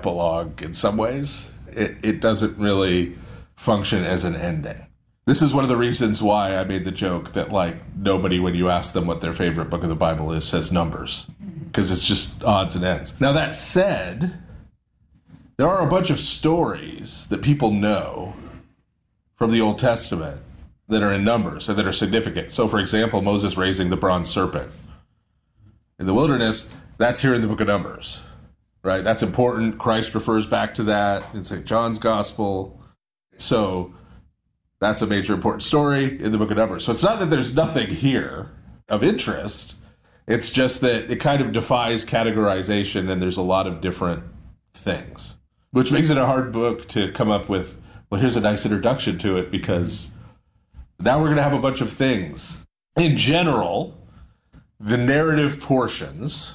epilogue in some ways. It doesn't really function as an ending. This is one of the reasons why I made the joke that, like, nobody, when you ask them what their favorite book of the Bible is, says Numbers, because it's just odds and ends. Now, that said, there are a bunch of stories that people know from the Old Testament that are in Numbers and that are significant. So, for example, Moses raising the bronze serpent in the wilderness, that's here in the book of Numbers, right? That's important. Christ refers back to that in St. John's Gospel. So that's a major important story in the book of Numbers. So it's not that there's nothing here of interest. It's just that it kind of defies categorization, and there's a lot of different things, which makes it a hard book to come up with, well, here's a nice introduction to it, because now we're going to have a bunch of things. In general, the narrative portions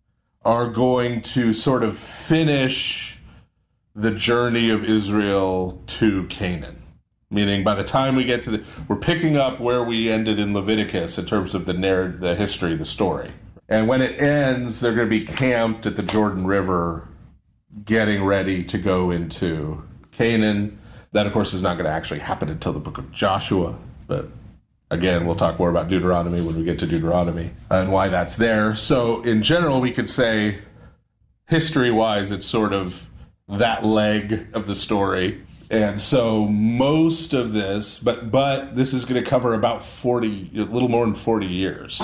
are going to sort of finish the journey of Israel to Canaan. Meaning by the time we get to we're picking up where we ended in Leviticus in terms of the history, the story. And when it ends, they're going to be camped at the Jordan River, getting ready to go into Canaan. That, of course, is not going to actually happen until the book of Joshua. But again, we'll talk more about Deuteronomy when we get to Deuteronomy and why that's there. So in general, we could say, history-wise, it's sort of that leg of the story. And so most of this, but this is going to cover about a little more than 40 years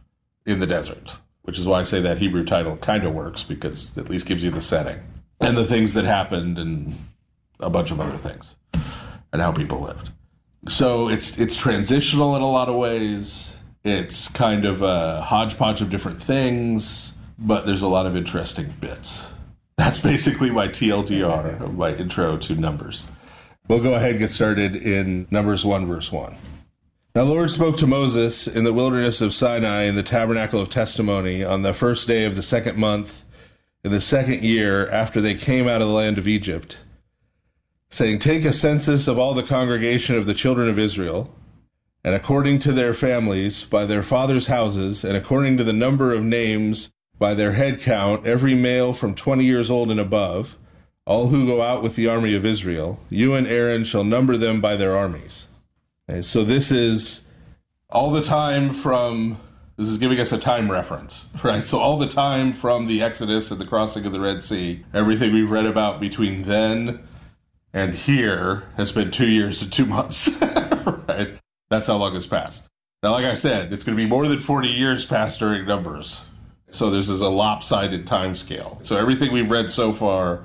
in the desert, which is why I say that Hebrew title kind of works, because it at least gives you the setting and the things that happened and a bunch of other things and how people lived. So it's transitional in a lot of ways. It's kind of a hodgepodge of different things, but there's a lot of interesting bits. That's basically my TLDR of my intro to Numbers. We'll go ahead and get started in Numbers 1, verse 1. Now the Lord spoke to Moses in the wilderness of Sinai in the tabernacle of testimony on the first day of the second month in the second year after they came out of the land of Egypt, saying, take a census of all the congregation of the children of Israel, and according to their families, by their fathers' houses, and according to the number of names, by their head count, every male from 20 years old and above, all who go out with the army of Israel, you and Aaron shall number them by their armies. Okay, so this is all the time this is giving us a time reference, right? So all the time from the Exodus and the crossing of the Red Sea, everything we've read about between then and here has been 2 years and 2 months, right? That's how long has passed. Now, like I said, it's going to be more than 40 years past during Numbers. So there's a lopsided time scale. So everything we've read so far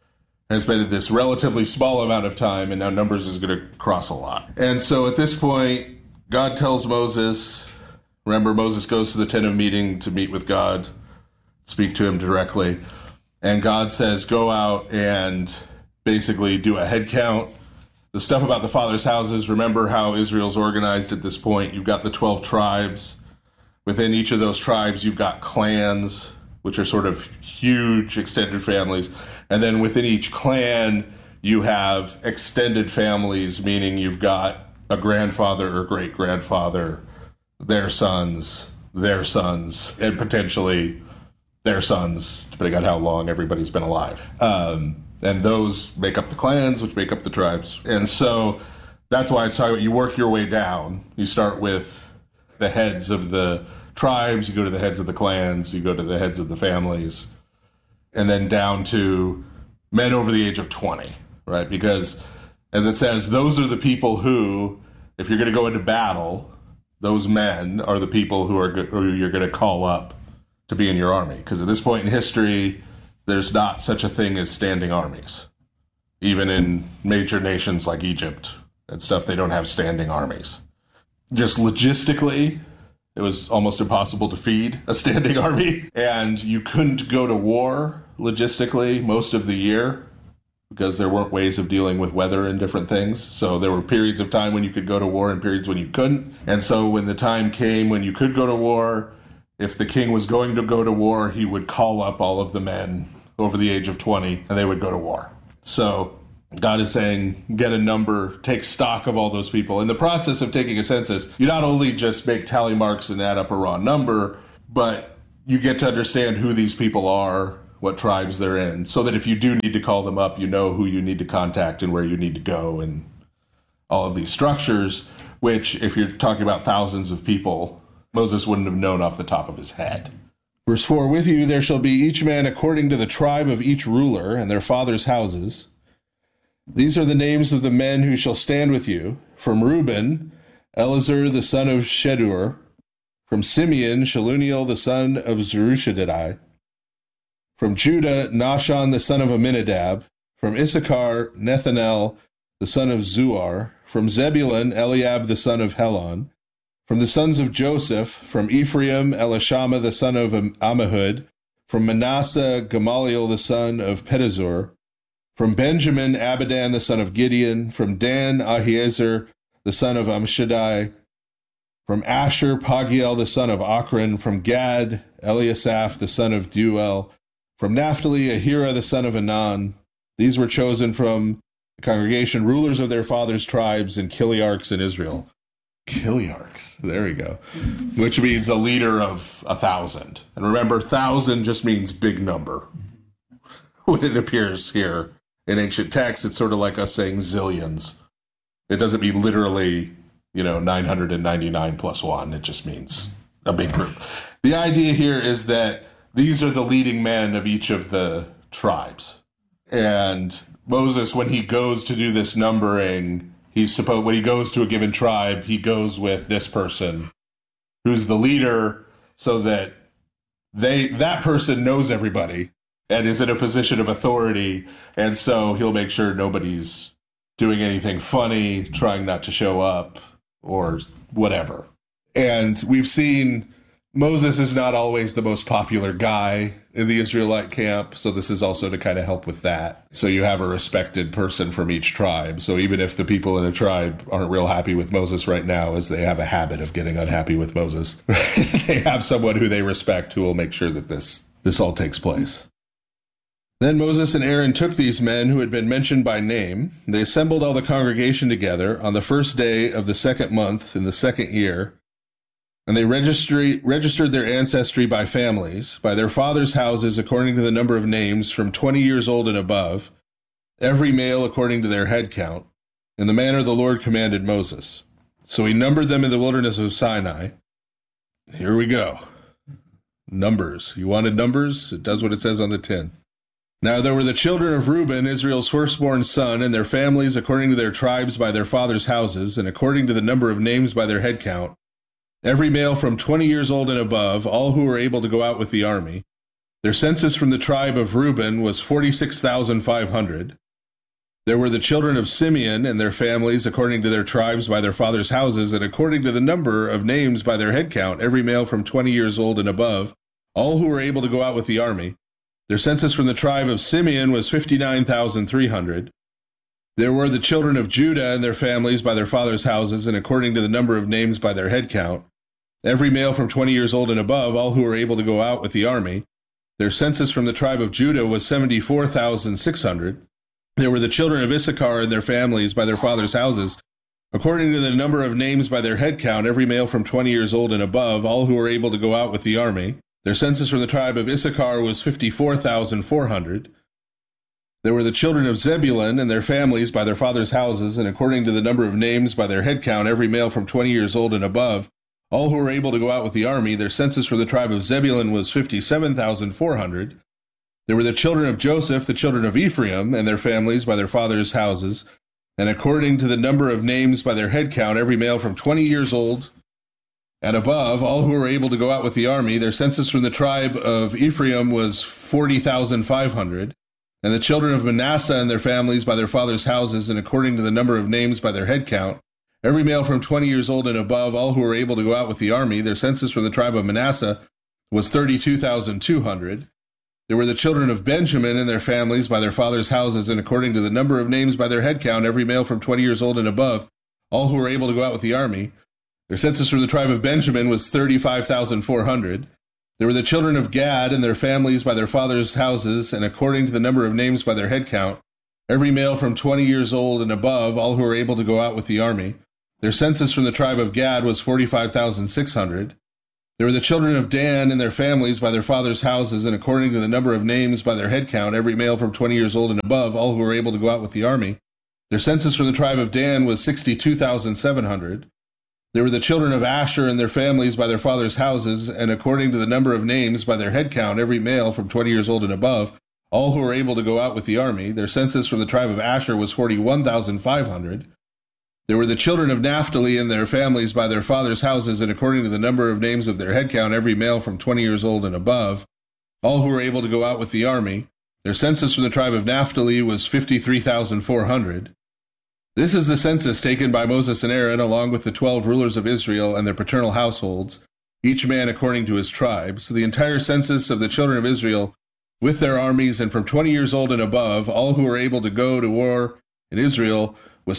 has been in this relatively small amount of time, and now Numbers is going to cross a lot. And so at this point, God tells Moses, remember, Moses goes to the tent of meeting to meet with God, speak to him directly. And God says, go out and basically do a head count. The stuff about the fathers' houses, remember how Israel's organized at this point. You've got the 12 tribes. Within each of those tribes, you've got clans, which are sort of huge extended families. And then within each clan, you have extended families, meaning you've got a grandfather or great-grandfather, their sons, and potentially their sons, depending on how long everybody's been alive. And those make up the clans, which make up the tribes. And so that's why it's talking about you work your way down. You start with the heads of the tribes, you go to the heads of the clans, you go to the heads of the families, and then down to men over the age of 20, right? Because, as it says, those are the people who, if you're going to go into battle, those men are the people who you're going to call up to be in your army. Because at this point in history, there's not such a thing as standing armies. Even in major nations like Egypt and stuff, they don't have standing armies. Just logistically, it was almost impossible to feed a standing army. And you couldn't go to war logistically most of the year because there weren't ways of dealing with weather and different things. So there were periods of time when you could go to war and periods when you couldn't. And so when the time came when you could go to war, if the king was going to go to war, he would call up all of the men over the age of 20 and they would go to war. So God is saying, get a number, take stock of all those people. In the process of taking a census, you not only just make tally marks and add up a raw number, but you get to understand who these people are, what tribes they're in, so that if you do need to call them up, you know who you need to contact and where you need to go, and all of these structures, which, if you're talking about thousands of people, Moses wouldn't have known off the top of his head. Verse 4, with you there shall be each man according to the tribe of each ruler and their fathers' houses. These are the names of the men who shall stand with you. From Reuben, Elazar the son of Shedur. From Simeon, Shaluniel the son of Zerushadai. From Judah, Nahshon the son of Amminadab. From Issachar, Nethanel the son of Zuar. From Zebulun, Eliab the son of Helon. From the sons of Joseph, from Ephraim, Elishama the son of Ammihud. From Manasseh, Gamaliel the son of Pedazur. From Benjamin, Abidan the son of Gideon. From Dan, Ahiezer the son of Ammishaddai. From Asher, Pagiel the son of Achran. From Gad, Eliasaph the son of Deuel. From Naphtali, Ahira the son of Anan. These were chosen from the congregation, rulers of their fathers' tribes, and Chiliarchs in Israel. Chiliarchs, there we go. Which means a leader of 1,000. And remember, 1,000 just means big number. When it appears here in ancient texts, it's sort of like us saying zillions. It doesn't mean literally, 999 plus 1. It just means a big group. The idea here is that these are the leading men of each of the tribes. And Moses, when he goes to do this numbering, when he goes to a given tribe, he goes with this person who's the leader, so that that person knows everybody and is in a position of authority. And so he'll make sure nobody's doing anything funny, trying not to show up, or whatever. And we've seen Moses is not always the most popular guy in the Israelite camp, so this is also to kind of help with that. So you have a respected person from each tribe. So even if the people in a tribe aren't real happy with Moses right now, as they have a habit of getting unhappy with Moses, they have someone who they respect who will make sure that this all takes place. Then Moses and Aaron took these men who had been mentioned by name. They assembled all the congregation together on the first day of the second month in the second year, and they registered their ancestry by families, by their fathers' houses according to the number of names from 20 years old and above, every male according to their head count, in the manner the Lord commanded Moses. So he numbered them in the wilderness of Sinai. Here we go. Numbers. You wanted numbers? It does what it says on the tin. Now there were the children of Reuben, Israel's firstborn son, and their families according to their tribes by their fathers' houses, and according to the number of names by their head count, every male from 20 years old and above, all who were able to go out with the army. Their census from the tribe of Reuben was 46,500. There were the children of Simeon and their families according to their tribes by their fathers' houses, and according to the number of names by their head count, every male from 20 years old and above, all who were able to go out with the army. Their census from the tribe of Simeon was 59,300. There were the children of Judah and their families by their fathers' houses, and according to the number of names by their head count, every male from 20 years old and above, all who were able to go out with the army. Their census from the tribe of Judah was 74,600. There were the children of Issachar and their families by their fathers' houses, according to the number of names by their head count, every male from 20 years old and above, all who were able to go out with the army. Their census from the tribe of Issachar was 54,400. There were the children of Zebulun and their families by their fathers' houses, and according to the number of names by their head count, every male from 20 years old and above, all who were able to go out with the army. Their census for the tribe of Zebulun was 57,400. There were the children of Joseph, the children of Ephraim, and their families by their fathers' houses, and according to the number of names by their head count, every male from 20 years old and above, all who were able to go out with the army. Their census from the tribe of Ephraim was 40,500. And the children of Manasseh and their families by their fathers' houses, and according to the number of names by their head count, every male from 20 years old and above, all who were able to go out with the army. Their census from the tribe of Manasseh was 32,200. There were the children of Benjamin and their families by their fathers' houses, and according to the number of names by their head count, every male from 20 years old and above, all who were able to go out with the army. Their census from the tribe of Benjamin was 35,400. There were the children of Gad and their families by their fathers' houses, and according to the number of names by their head count, every male from 20 years old and above, all who were able to go out with the army. Their census from the tribe of Gad was 45,600. There were the children of Dan and their families by their fathers' houses, and according to the number of names by their head count, every male from 20 years old and above, all who were able to go out with the army. Their census for the tribe of Dan was 62,700. There were the children of Asher and their families by their fathers' houses, and according to the number of names by their head count, every male from 20 years old and above, all who were able to go out with the army. Their census from the tribe of Asher was 41,500. There were the children of Naphtali and their families by their fathers' houses, and according to the number of names of their head count, every male from 20 years old and above, all who were able to go out with the army. Their census from the tribe of Naphtali was 53,400. This is the census taken by Moses and Aaron, along with the 12 rulers of Israel and their paternal households, each man according to his tribe. So the entire census of the children of Israel with their armies and from 20 years old and above, all who were able to go to war in Israel, was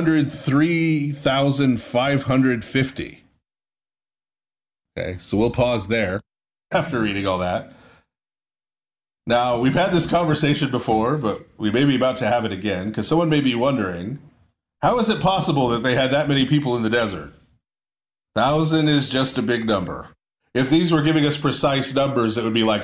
603,550. Okay, so we'll pause there after reading all that. Now, we've had this conversation before, but we may be about to have it again, because someone may be wondering, how is it possible that they had that many people in the desert? 1,000 is just a big number. If these were giving us precise numbers, it would be like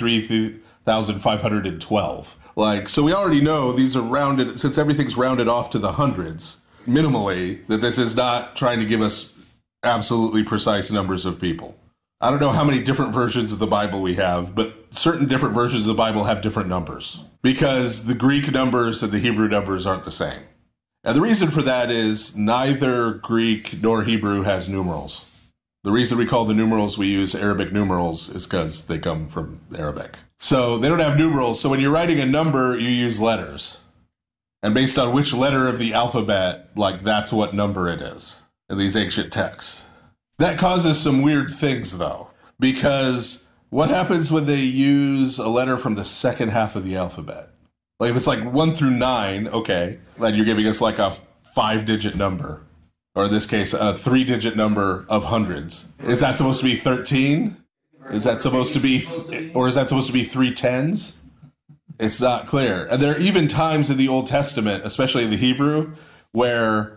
63,512. So we already know these are rounded, since everything's rounded off to the hundreds, minimally, that this is not trying to give us absolutely precise numbers of people. I don't know how many different versions of the Bible we have, but certain different versions of the Bible have different numbers, because the Greek numbers and the Hebrew numbers aren't the same. And the reason for that is neither Greek nor Hebrew has numerals. The reason we call the numerals we use Arabic numerals is because they come from Arabic. So they don't have numerals. So when you're writing a number, you use letters. And based on which letter of the alphabet, that's what number it is in these ancient texts. That causes some weird things, though, because what happens when they use a letter from the second half of the alphabet? If it's 1 through 9, okay, then you're giving us a 5-digit number. Or in this case, a 3-digit number of hundreds. Is that supposed to be 13? Is that supposed to be, or is that supposed to be 3 tens? It's not clear. And there are even times in the Old Testament, especially in the Hebrew, where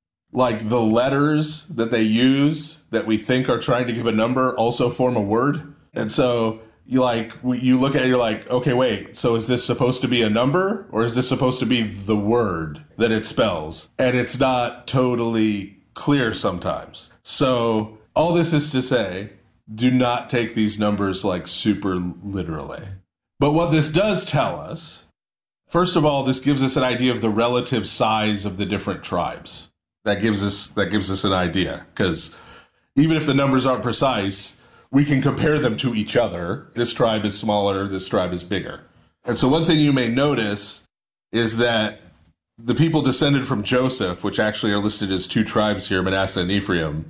the letters that they use that we think are trying to give a number also form a word. And so you look at it, you're like, okay, wait, so is this supposed to be a number, or is this supposed to be the word that it spells? And it's not totally clear sometimes. So all this is to say, do not take these numbers super literally. But what this does tell us, first of all, this gives us an idea of the relative size of the different tribes. That gives us an idea, because even if the numbers aren't precise, we can compare them to each other. This tribe is smaller, this tribe is bigger. And so one thing you may notice is that the people descended from Joseph, which actually are listed as 2 tribes here, Manasseh and Ephraim,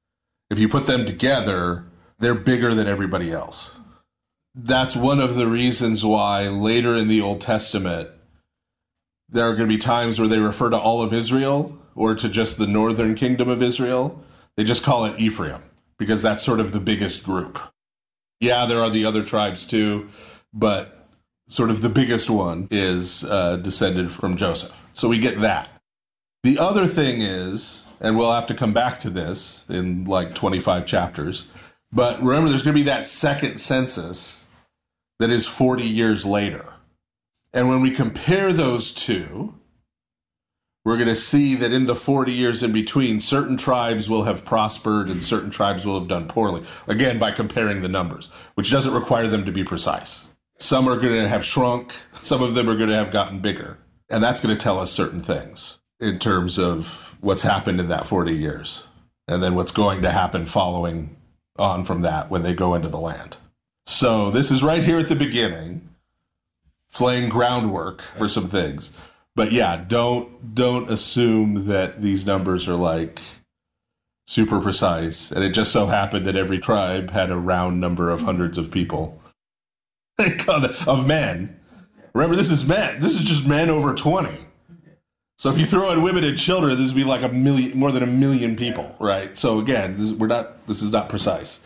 if you put them together, they're bigger than everybody else. That's one of the reasons why later in the Old Testament, there are going to be times where they refer to all of Israel or to just the northern kingdom of Israel. They just call it Ephraim, because that's sort of the biggest group. Yeah, there are the other tribes too, but sort of the biggest one is descended from Joseph. So we get that. The other thing is, and we'll have to come back to this in 25 chapters, but remember there's going to be that second census that is 40 years later. And when we compare those two, we're going to see that in the 40 years in between, certain tribes will have prospered and certain tribes will have done poorly. Again, by comparing the numbers, which doesn't require them to be precise. Some are going to have shrunk. Some of them are going to have gotten bigger. And that's going to tell us certain things in terms of what's happened in that 40 years. And then what's going to happen following on from that when they go into the land. So this is right here at the beginning. It's laying groundwork for some things. But yeah, don't assume that these numbers are super precise. And it just so happened that every tribe had a round number of hundreds of people. Of men. Remember, this is men. This is just men over 20. So if you throw in women and children, this would be a million, more than 1 million people, right? So again, this is not precise.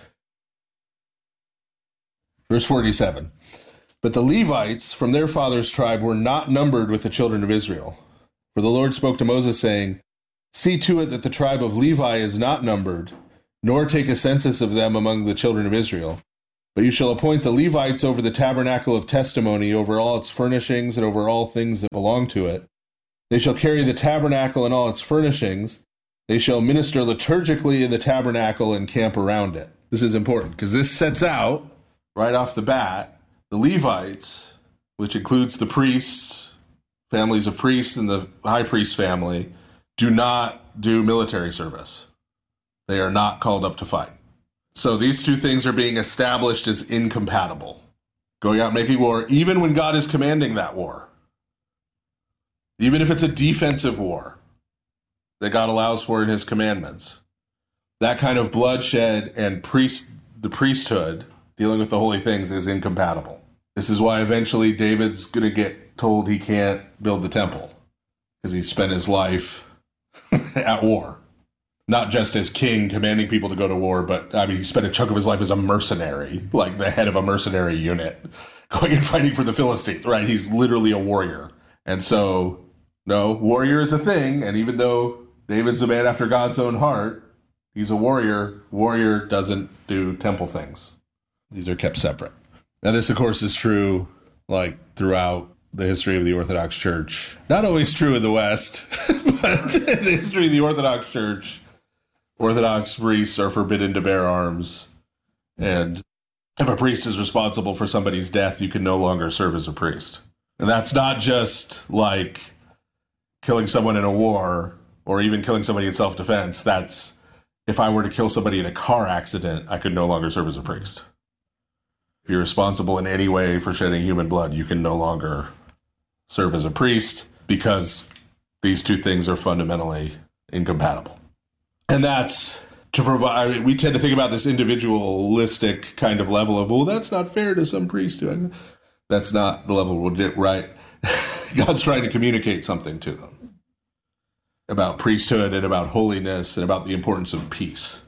Verse 47. But the Levites from their father's tribe were not numbered with the children of Israel. For the Lord spoke to Moses, saying, See to it that the tribe of Levi is not numbered, nor take a census of them among the children of Israel. But you shall appoint the Levites over the tabernacle of testimony, over all its furnishings, and over all things that belong to it. They shall carry the tabernacle and all its furnishings. They shall minister liturgically in the tabernacle and camp around it. This is important, because this sets out, right off the bat, the Levites, which includes the priests, families of priests, and the high priest family, do not do military service. They are not called up to fight. So these two things are being established as incompatible. Going out and making war, even when God is commanding that war. Even if it's a defensive war that God allows for in his commandments. That kind of bloodshed and the priesthood, dealing with the holy things, is incompatible. This is why eventually David's going to get told he can't build the temple, because he spent his life at war. Not just as king commanding people to go to war, but he spent a chunk of his life as a mercenary, like the head of a mercenary unit, going and fighting for the Philistines, right? He's literally a warrior. And so, no, warrior is a thing. And even though David's a man after God's own heart, he's a warrior. Warrior doesn't do temple things. These are kept separate. Now, this, of course, is true throughout the history of the Orthodox Church. Not always true in the West, but in the history of the Orthodox Church, Orthodox priests are forbidden to bear arms. And if a priest is responsible for somebody's death, you can no longer serve as a priest. And that's not just like killing someone in a war or even killing somebody in self-defense. That's if I were to kill somebody in a car accident, I could no longer serve as a priest. If you're responsible in any way for shedding human blood, you can no longer serve as a priest because these two things are fundamentally incompatible. And that's to provide, we tend to think about this individualistic kind of level of, well, that's not fair to some priest. That's not the level we'll get, right? God's trying to communicate something to them about priesthood and about holiness and about the importance of peace.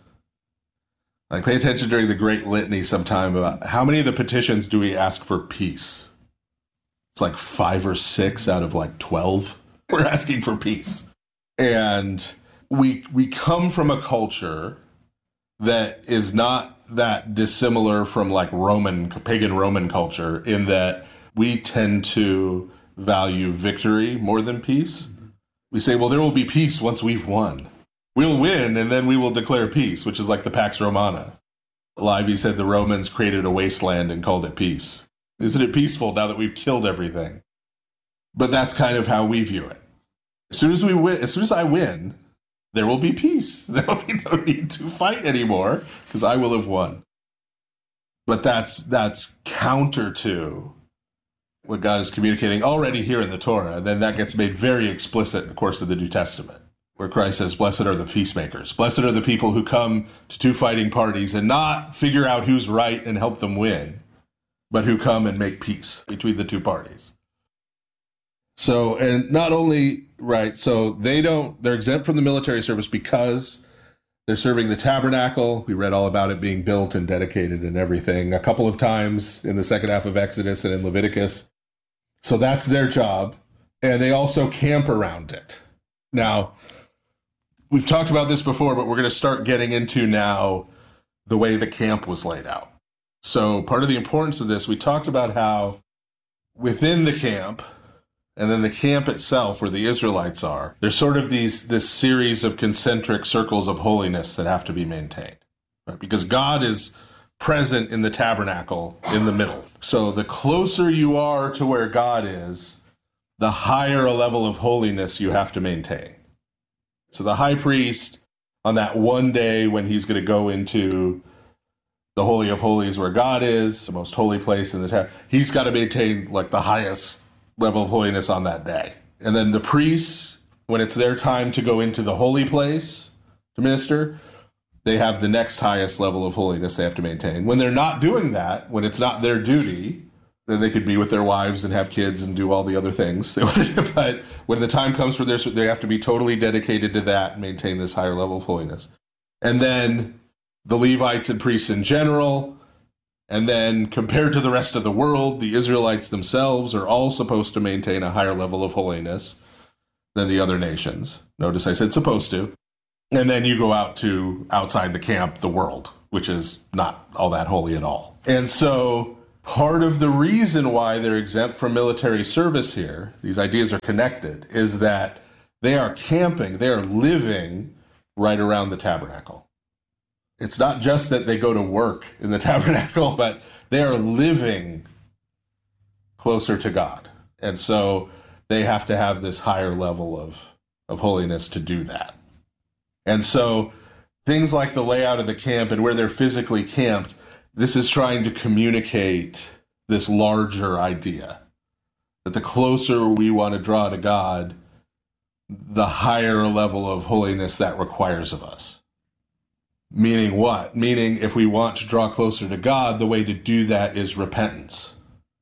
Pay attention during the Great Litany sometime about how many of the petitions do we ask for peace? It's 5 or 6 out of 12. We're asking for peace. And we come from a culture that is not that dissimilar from pagan Roman culture, in that we tend to value victory more than peace. We say, well, there will be peace once we've won. We'll win, and then we will declare peace, which is like the Pax Romana. Livy said the Romans created a wasteland and called it peace. Isn't it peaceful now that we've killed everything? But that's kind of how we view it. As soon as I win, there will be peace. There will be no need to fight anymore because I will have won. But that's counter to what God is communicating already here in the Torah. And then that gets made very explicit in the course of the New Testament, where Christ says, blessed are the peacemakers. Blessed are the people who come to two fighting parties and not figure out who's right and help them win, but who come and make peace between the two parties. So, and not only, right, so they're exempt from the military service because they're serving the tabernacle. We read all about it being built and dedicated and everything a couple of times in the second half of Exodus and in Leviticus. So that's their job. And they also camp around it. Now, we've talked about this before, but we're going to start getting into now the way the camp was laid out. So part of the importance of this, we talked about how within the camp, and then the camp itself where the Israelites are, there's sort of this series of concentric circles of holiness that have to be maintained, right? Because God is present in the tabernacle in the middle. So the closer you are to where God is, the higher a level of holiness you have to maintain. So the high priest, on that one day when he's going to go into the Holy of Holies where God is, the most holy place in the tabernacle, he's got to maintain the highest level of holiness on that day. And then the priests, when it's their time to go into the holy place to minister, they have the next highest level of holiness they have to maintain. When they're not doing that, when it's not their duty, then they could be with their wives and have kids and do all the other things they want to do. But when the time comes for this, they have to be totally dedicated to that and maintain this higher level of holiness. And then the Levites and priests in general, and then compared to the rest of the world, the Israelites themselves are all supposed to maintain a higher level of holiness than the other nations. Notice I said supposed to. And then you go out to outside the camp, the world, which is not all that holy at all. And so part of the reason why they're exempt from military service here, these ideas are connected, is that they are camping, they are living right around the tabernacle. It's not just that they go to work in the tabernacle, but they are living closer to God. And so they have to have this higher level of holiness to do that. And so things like the layout of the camp and where they're physically camped, this is trying to communicate this larger idea that the closer we want to draw to God, the higher level of holiness that requires of us. Meaning what? Meaning if we want to draw closer to God, the way to do that is repentance.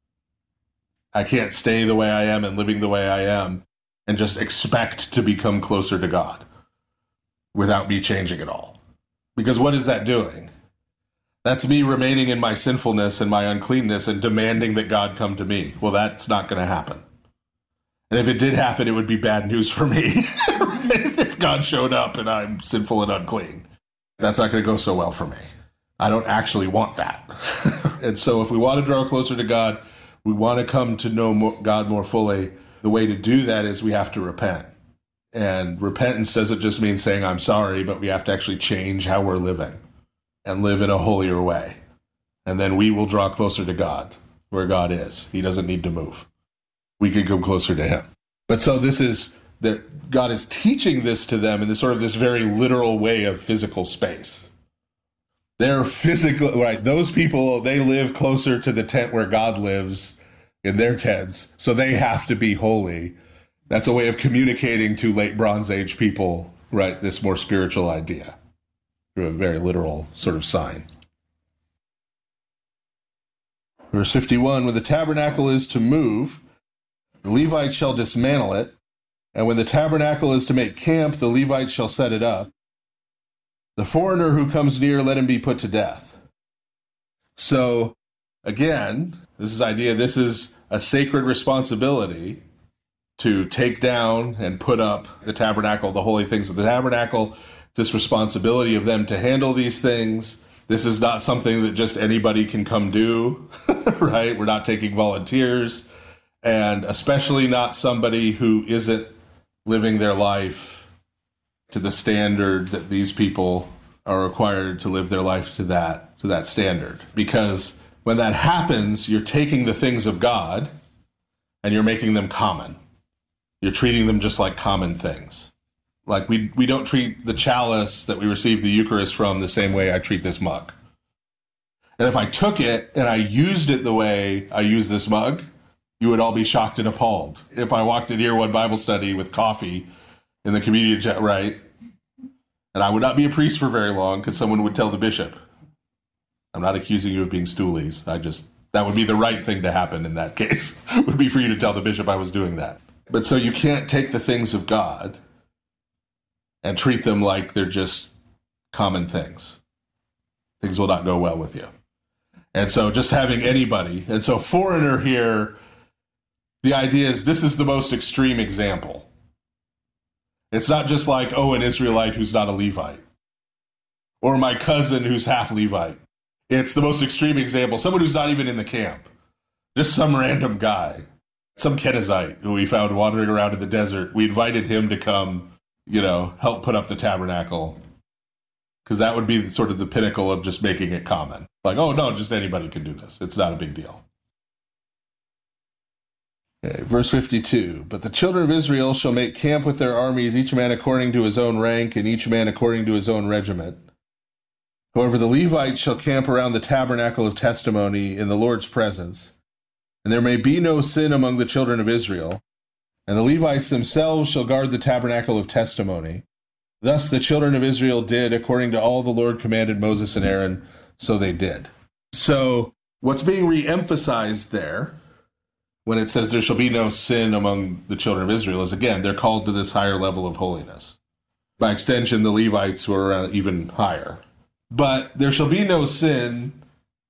I can't stay the way I am and living the way I am and just expect to become closer to God without me changing it all. Because what is that doing? That's me remaining in my sinfulness and my uncleanness and demanding that God come to me. Well, that's not going to happen. And if it did happen, it would be bad news for me. If God showed up and I'm sinful and unclean, that's not going to go so well for me. I don't actually want that. And so if we want to draw closer to God, we want to come to know God more fully, the way to do that is we have to repent. And repentance doesn't just mean saying I'm sorry, but we have to actually change how we're living and live in a holier way. And then we will draw closer to God, where God is. He doesn't need to move. We can go closer to him. But so this is that God is teaching this to them in this sort of this very literal way of physical space. They're physical, right? Those people, they live closer to the tent where God lives in their tents, so they have to be holy. That's a way of communicating to late Bronze Age people, right? This more spiritual idea through a very literal sort of sign. Verse 51, when the tabernacle is to move, the Levites shall dismantle it, and when the tabernacle is to make camp, the Levites shall set it up. The foreigner who comes near, let him be put to death. So, again, this is a sacred responsibility to take down and put up the tabernacle, the holy things of the tabernacle. This responsibility of them to handle these things. This is not something that just anybody can come do, right? We're not taking volunteers, and especially not somebody who isn't living their life to the standard that these people are required to live their life to that standard. Because when that happens, you're taking the things of God and you're making them common. You're treating them just like common things. Like we don't treat the chalice that we receive the Eucharist from the same way I treat this mug. And if I took it and I used it the way I use this mug, you would all be shocked and appalled. If I walked in here one Bible study with coffee in the communion jet, right? And I would not be a priest for very long because someone would tell the bishop. I'm not accusing you of being stoolies. That would be the right thing to happen in that case, would be for you to tell the bishop I was doing that. But so you can't take the things of God and treat them like they're just common things. Things will not go well with you. And so just having anybody, and so foreigner here, the idea is this is the most extreme example. It's not just like, oh, an Israelite who's not a Levite, or my cousin who's half Levite. It's the most extreme example, someone who's not even in the camp, just some random guy. Some Kenizzite who we found wandering around in the desert. We invited him to come, help put up the tabernacle. Because that would be sort of the pinnacle of just making it common. Like, oh, no, just anybody can do this. It's not a big deal. Okay, verse 52. But the children of Israel shall make camp with their armies, each man according to his own rank, and each man according to his own regiment. However, the Levites shall camp around the tabernacle of testimony in the Lord's presence. And there may be no sin among the children of Israel, and the Levites themselves shall guard the tabernacle of testimony. Thus the children of Israel did according to all the Lord commanded Moses and Aaron, so they did. So what's being re-emphasized there, when it says there shall be no sin among the children of Israel, is again, they're called to this higher level of holiness. By extension, the Levites were even higher. But there shall be no sin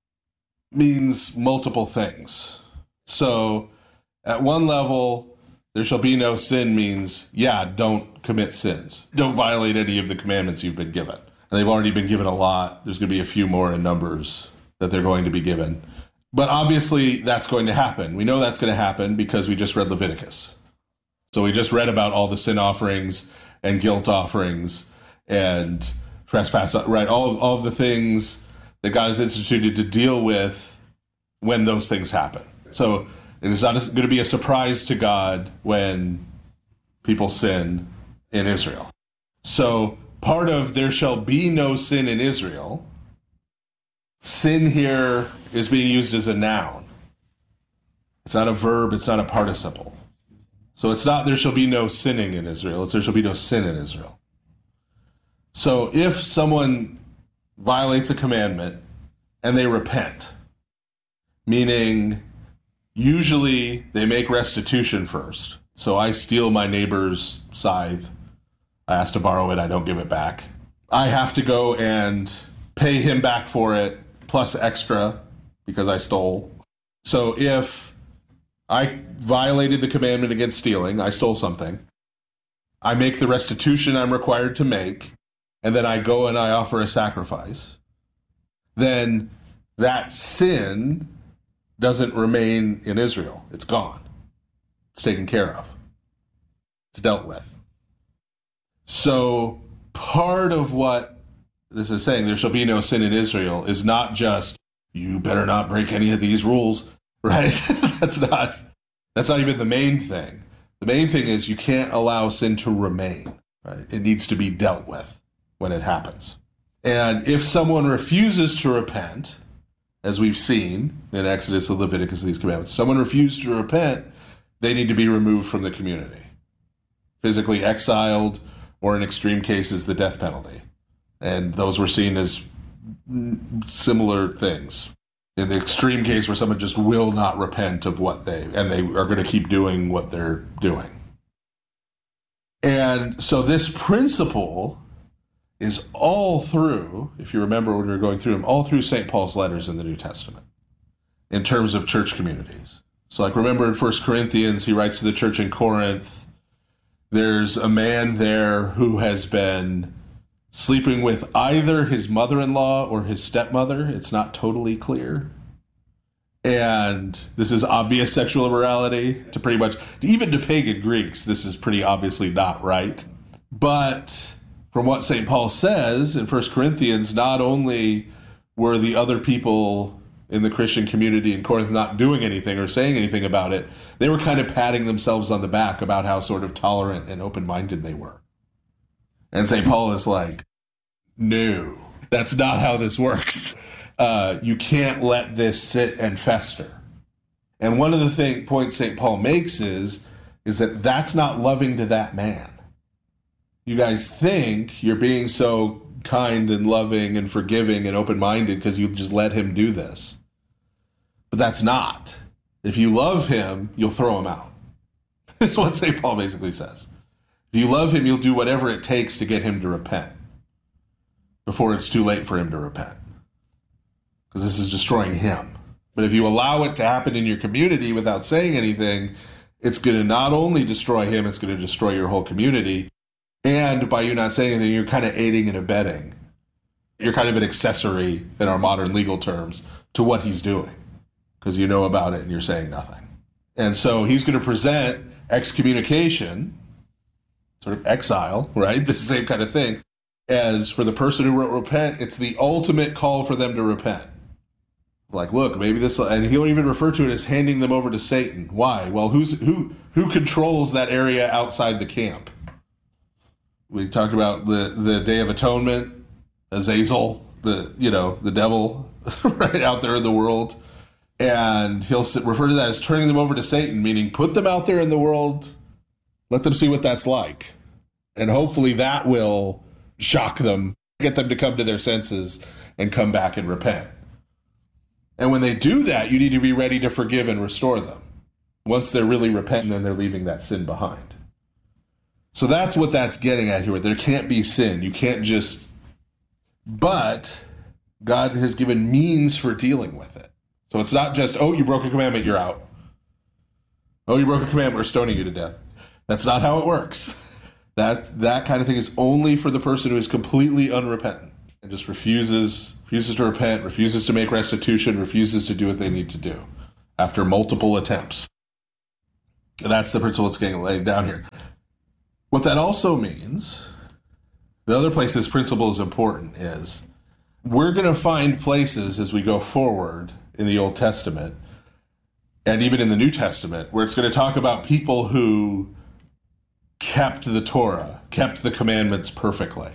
means multiple things. So at one level, There shall be no sin means, don't commit sins. Don't violate any of the commandments you've been given. And they've already been given a lot. There's going to be a few more in Numbers that they're going to be given. But obviously, that's going to happen. We know that's going to happen because we just read Leviticus. So we just read about all the sin offerings and guilt offerings and trespass, right? All of the things that God has instituted to deal with when those things happen. So it is not going to be a surprise to God when people sin in Israel. So part of there shall be no sin in Israel, sin here is being used as a noun. It's not a verb, it's not a participle. So it's not there shall be no sinning in Israel, it's there shall be no sin in Israel. So if someone violates a commandment and they repent, meaning usually they make restitution first. So I steal my neighbor's scythe. I ask to borrow it. I don't give it back. I have to go and pay him back for it plus extra because I stole. So if I violated the commandment against stealing, I stole something, I make the restitution I'm required to make, and then I go and I offer a sacrifice, then that sin doesn't remain in Israel. It's gone. It's taken care of. It's dealt with. So part of what this is saying, there shall be no sin in Israel, is not just, you better not break any of these rules, right? That's not even the main thing. The main thing is you can't allow sin to remain, right? It needs to be dealt with when it happens. And if someone refuses to repent, as we've seen in Exodus and Leviticus, these commandments, someone refused to repent, they need to be removed from the community, physically exiled, or in extreme cases, the death penalty. And those were seen as similar things. In the extreme case where someone just will not repent of they are going to keep doing what they're doing. And so this principle is all through, if you remember when we were going through them, all through St. Paul's letters in the New Testament, in terms of church communities. So like remember in 1 Corinthians, he writes to the church in Corinth, there's a man there who has been sleeping with either his mother-in-law or his stepmother. It's not totally clear. And this is obvious sexual immorality to pretty much, even to pagan Greeks, this is pretty obviously not right. But from what St. Paul says in 1 Corinthians, not only were the other people in the Christian community in Corinth not doing anything or saying anything about it, they were kind of patting themselves on the back about how sort of tolerant and open-minded they were. And St. Paul is like, no, that's not how this works. You can't let this sit and fester. And one of the points St. Paul makes is that that's not loving to that man. You guys think you're being so kind and loving and forgiving and open-minded because you just let him do this. But that's not. If you love him, you'll throw him out. That's what St. Paul basically says. If you love him, you'll do whatever it takes to get him to repent before it's too late for him to repent. Because this is destroying him. But if you allow it to happen in your community without saying anything, it's going to not only destroy him, it's going to destroy your whole community. And by you not saying anything, you're kind of aiding and abetting. You're kind of an accessory, in our modern legal terms, to what he's doing. Because you know about it and you're saying nothing. And so he's going to present excommunication, sort of exile, right? This is the same kind of thing. As for the person who wrote repent, it's the ultimate call for them to repent. Like, look, maybe this, and he'll even refer to it as handing them over to Satan. Why? Well, who controls that area outside the camp? We talked about the Day of Atonement, Azazel, the devil, right out there in the world. And he'll refer to that as turning them over to Satan, meaning put them out there in the world, let them see what that's like. And hopefully that will shock them, get them to come to their senses and come back and repent. And when they do that, you need to be ready to forgive and restore them. Once they're really repentant, then they're leaving that sin behind. So that's what that's getting at here. There can't be sin. You can't just... But God has given means for dealing with it. So it's not just, oh, you broke a commandment, you're out. Oh, you broke a commandment, we're stoning you to death. That's not how it works. That kind of thing is only for the person who is completely unrepentant and just refuses to repent, refuses to make restitution, refuses to do what they need to do after multiple attempts. And that's the principle that's getting laid down here. What that also means, the other place this principle is important is we're going to find places as we go forward in the Old Testament and even in the New Testament where it's going to talk about people who kept the Torah, kept the commandments perfectly.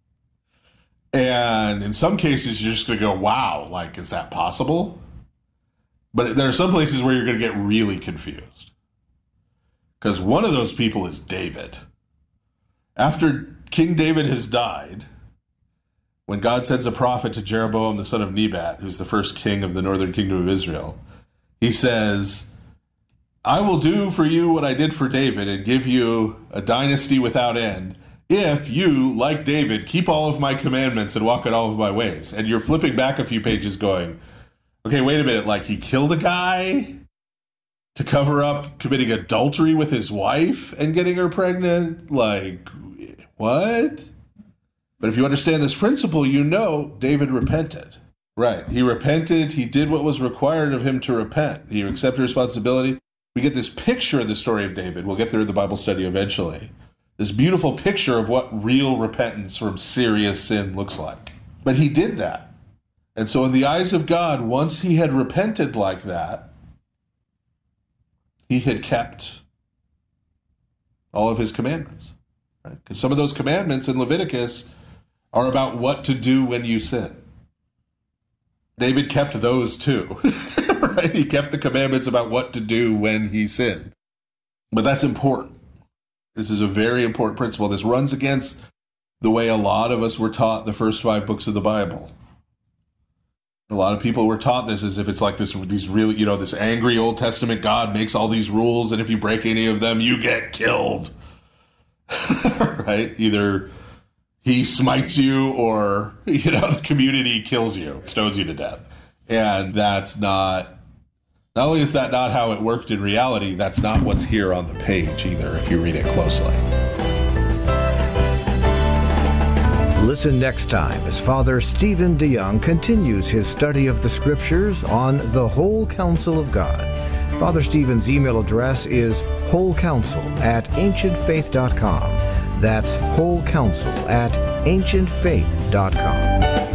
And in some cases, you're just going to go, wow, like, is that possible? But there are some places where you're going to get really confused. Because one of those people is David. After King David has died, when God sends a prophet to Jeroboam, the son of Nebat, who's the first king of the northern kingdom of Israel, he says, I will do for you what I did for David and give you a dynasty without end if you, like David, keep all of my commandments and walk in all of my ways. And you're flipping back a few pages going, okay, wait a minute, like he killed a guy to cover up committing adultery with his wife and getting her pregnant? Like, what? But if you understand this principle, you know David repented. Right. He repented. He did what was required of him to repent. He accepted responsibility. We get this picture of the story of David. We'll get there in the Bible study eventually. This beautiful picture of what real repentance from serious sin looks like. But he did that. And so in the eyes of God, once he had repented like that, he had kept all of his commandments. Right? Because some of those commandments in Leviticus are about what to do when you sin. David kept those too. Right? He kept the commandments about what to do when he sinned. But that's important. This is a very important principle. This runs against the way a lot of us were taught the first 5 books of the Bible. A lot of people were taught this as if it's like these really, this angry Old Testament God makes all these rules, and if you break any of them, you get killed. Right? Either he smites you or, the community kills you, stones you to death. And that's not only is that not how it worked in reality, that's not what's here on the page either, if you read it closely. Listen next time as Father Stephen DeYoung continues his study of the Scriptures on the whole counsel of God. Father Stephen's email address is wholecounsel@ancientfaith.com. That's wholecounsel@ancientfaith.com.